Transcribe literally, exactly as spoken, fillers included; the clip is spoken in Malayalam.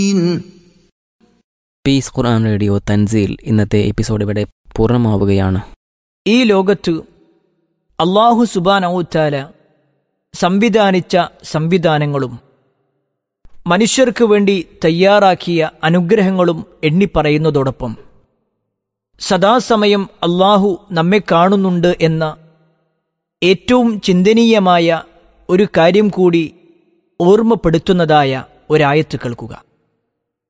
പീസ് ഖുർആൻ റേഡിയോ തൻസീൽ ഇന്നത്തെ എപ്പിസോഡ് ഇവിടെ പൂർണ്ണമാവുകയാണ്. ഈ ലോകത്ത് അല്ലാഹു സുബ്ഹാനഹു വതആല സംവിധാനിച്ച സംവിധാനങ്ങളും മനുഷ്യർക്ക് വേണ്ടി തയ്യാറാക്കിയ അനുഗ്രഹങ്ങളും എണ്ണിപ്പറയുന്നതോടൊപ്പം സദാസമയം അല്ലാഹു നമ്മെ കാണുന്നുണ്ട് എന്ന ഏറ്റവും ചിന്തനീയമായ ഒരു കാര്യം കൂടി ഓർമ്മപ്പെടുത്തുന്നതായ ഒരായത്ത് കേൾക്കുക.